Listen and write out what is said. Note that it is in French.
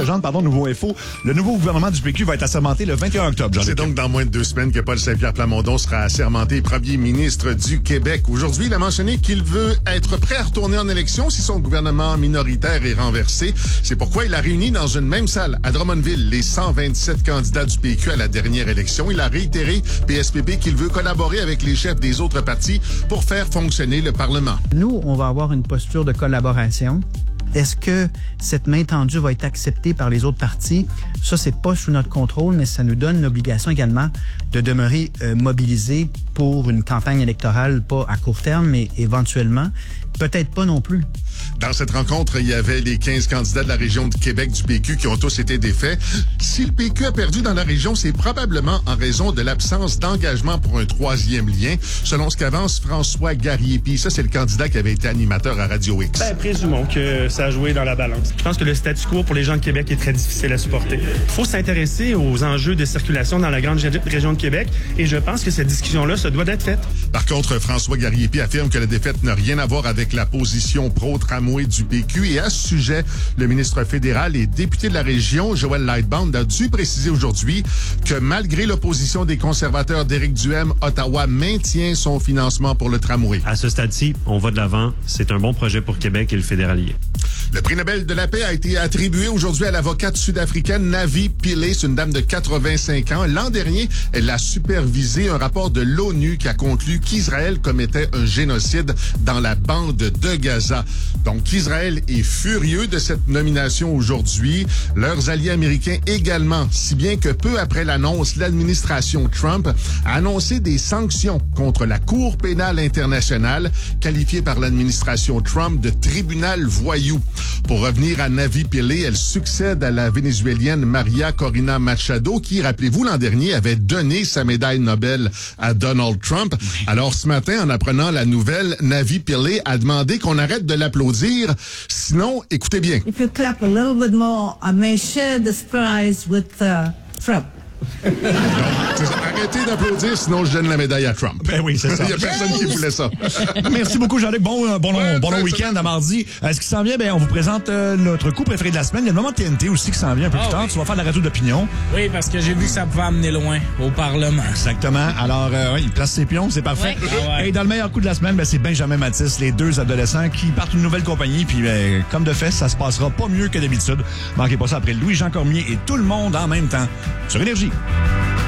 Nouveau Info. Le nouveau gouvernement du PQ va être assermenté le 21 octobre. C'est donc dans moins de 2 semaines que Paul Saint-Pierre Plamondon sera assermenté premier ministre du Québec. Aujourd'hui, il a mentionné qu'il veut être prêt à retourner en élection si son gouvernement minoritaire est renversé. C'est pourquoi il a réuni dans une même salle à Drummondville les 127 candidats du PQ à la dernière élection. Il a réitéré, PSPP, qu'il veut collaborer avec les chefs des autres partis pour faire fonctionner le Parlement. Nous, on va avoir une posture de collaboration. Est-ce que cette main tendue va être acceptée par les autres partis? Ça, c'est pas sous notre contrôle, mais ça nous donne l'obligation également de demeurer mobilisés pour une campagne électorale, pas à court terme, mais éventuellement, peut-être pas non plus. Dans cette rencontre, il y avait les 15 candidats de la région de Québec du PQ qui ont tous été défaits. Si le PQ a perdu dans la région, c'est probablement en raison de l'absence d'engagement pour un troisième lien, selon ce qu'avance François Garriépi. Ça, c'est le candidat qui avait été animateur à Radio X. Présumons que ça a joué dans la balance. Je pense que le statu quo pour les gens de Québec est très difficile à supporter. Il faut s'intéresser aux enjeux de circulation dans la grande région de Québec et je pense que cette discussion-là, ça doit être faite. Par contre, François Garriépi affirme que la défaite n'a rien à voir avec la position pro-tramway du PQ et à ce sujet, le ministre fédéral et député de la région, Joël Lightbound, a dû préciser aujourd'hui que malgré l'opposition des conservateurs d'Éric Duhem, Ottawa maintient son financement pour le tramway. À ce stade-ci, on va de l'avant. C'est un bon projet pour Québec et le fédéralier. Le prix Nobel de la paix a été attribué aujourd'hui à l'avocate sud-africaine Navi Pillay. C'est une dame de 85 ans. L'an dernier, elle a supervisé un rapport de l'ONU qui a conclu qu'Israël commettait un génocide dans la bande de Gaza. Donc, Israël est furieux de cette nomination aujourd'hui. Leurs alliés américains également, si bien que peu après l'annonce, l'administration Trump a annoncé des sanctions contre la Cour pénale internationale, qualifiée par l'administration Trump de tribunal voyou. Pour revenir à Navi Pillay, elle succède à la Vénézuélienne Maria Corina Machado, qui, rappelez-vous, l'an dernier, avait donné sa médaille Nobel à Donald Trump. Alors, ce matin, en apprenant la nouvelle, Navi Pillay a demandé qu'on arrête de l'applaudir. Sinon, écoutez bien. If you clap a little bit more, I may share this prize with Trump. Donc, arrêtez d'applaudir, sinon je donne la médaille à Trump. Ben oui, c'est ça. Il n'y a personne qui voulait ça. Merci beaucoup, Jean-Luc. Bon long week-end à mardi. Ce qui s'en vient, on vous présente notre coup préféré de la semaine. Il y a le moment TNT aussi qui s'en vient un peu plus tard. Oui. Tu vas faire la radio d'opinion. Oui, parce que j'ai vu que ça pouvait amener loin, au Parlement. Exactement. Alors, il place ses pions, c'est parfait. Ouais. Et dans le meilleur coup de la semaine, c'est Benjamin Mathis, les deux adolescents qui partent une nouvelle compagnie. Puis, comme de fait, ça se passera pas mieux que d'habitude. Manquez pas ça après Louis-Jean Cormier et tout le monde en même temps sur Énergie.